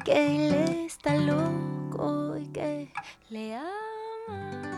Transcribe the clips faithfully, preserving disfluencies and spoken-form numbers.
que él está loco y que le ama.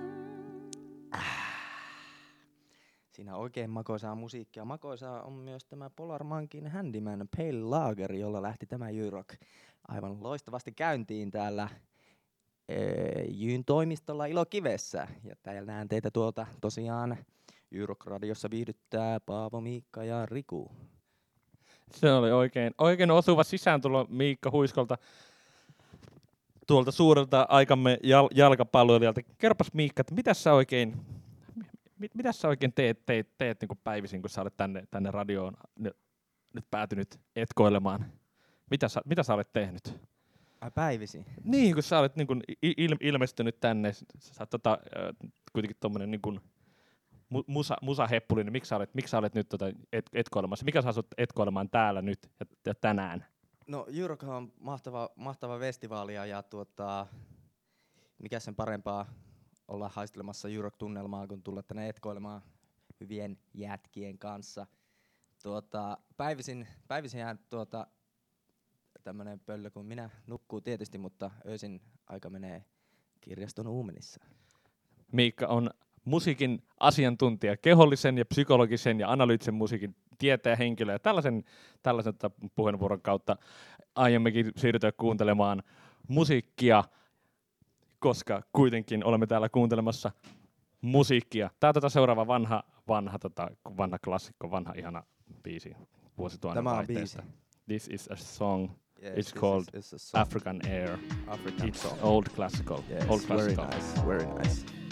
Siinä on oikein makoisaa musiikkia. Makoisaa on myös tämä Polar Monkeyn Handyman Pale Lager, jolla lähti tämä Jyrock aivan loistavasti käyntiin täällä ee, Jyn toimistolla Ilokivessä. Ja täällä teitä tuolta tosiaan Jyrock-radiossa viihdyttää Paavo, Miikka ja Riku. Se oli oikein, oikein osuva sisääntulo Miikka Huiskolta tuolta suurelta aikamme jal- jalkapalloilijalta. Kerropas Miikka, että mitä sä oikein, mit, mitä sä oikein teet, teet, teet niin kuin päivisin, kun sä olet tänne, tänne radioon nyt, nyt päätynyt etkoilemaan? Mitä sä, mitä sä olet tehnyt? Ai päivisin? Niin, kun sä olet niin kuin il, ilmestynyt tänne, sä oot tota, äh, kuitenkin tommonen niin kuin musa, musaheppuli, niin miksi sä olet, miksi sä olet nyt tota et, etkoilemassa? Mikä saa sut etkoilemaan täällä nyt ja, ja tänään? No Jyrock on mahtava, mahtava festivaali ja tuota, mikä sen parempaa olla haistelemassa Jyrock-tunnelmaa, kun tulla tänne etkoilemaan hyvien jätkien kanssa. Tuota, päivisin, päivisinhän tuota, tämmönen pöllö kuin minä nukkuu tietysti, mutta öisin aika menee kirjaston uumenissa. Miikka on musiikin asiantuntija, kehollisen ja psykologisen ja analyyttisen musiikin tietäjä henkilö. Ja tällaisen, tällaisen puheenvuoron kautta aiemmekin siirrytään kuuntelemaan musiikkia, koska kuitenkin olemme täällä kuuntelemassa musiikkia. Tää on tota seuraava vanha, vanha, tota, vanha klassikko, vanha ihana biisi vuosituhannen vaihteesta. This is a song. Yes, it's called is, is African Air. African It's song. old classical. Yes, old very classical. nice, very nice.